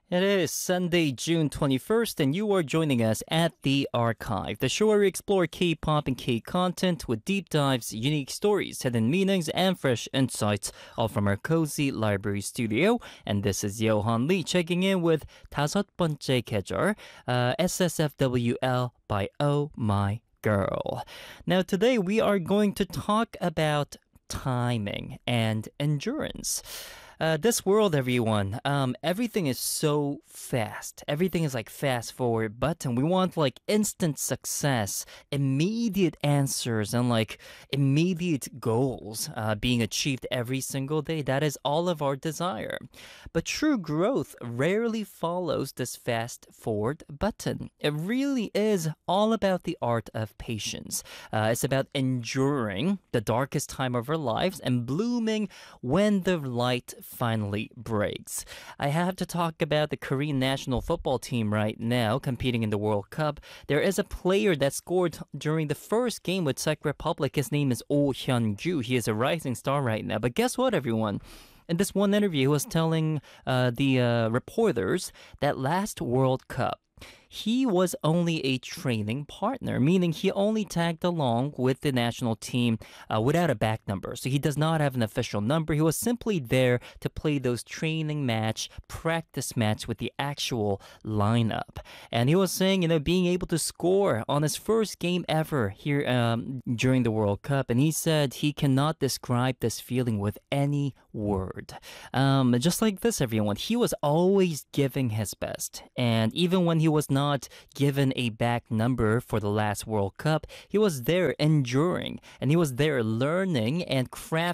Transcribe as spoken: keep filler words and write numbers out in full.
It is Sunday, June twenty-first, and you are joining us at The Archive, the show where we explore K-pop and K-content with deep dives, unique stories, hidden meanings, and fresh insights, all from our cozy library studio. And this is Johan Lee checking in with 다섯 번째 계절, uh, S S F W L by Oh My Girl. Now, today we are going to talk about timing and endurance. Uh, this world, everyone, um, everything is so fast. Everything is like fast forward button. We want like instant success, immediate answers, and like immediate goals uh, being achieved every single day. That is all of our desire. But true growth rarely follows this fast forward button. It really is all about the art of patience. Uh, it's about enduring the darkest time of our lives and blooming when the light finally breaks. I have to talk about the Korean national football team right now competing in the World Cup. There is a player that scored during the first game with Czech Republic. His name is Oh Hyun-ju. He is a rising star right now. But guess what, everyone? In this one interview, he was telling uh, the uh, reporters that last World Cup, he was only a training partner, meaning he only tagged along with the national team uh, without a back number. So he does not have an official number. He was simply there to play those training match, practice match with the actual lineup. And he was saying, you know, being able to score on his first game ever here um, during the World Cup. And he said he cannot describe this feeling with any word. Um, just like this, everyone, he was always giving his best. And even when he was not not given a back number for the last World Cup, he was there enduring and he was there learning and crafting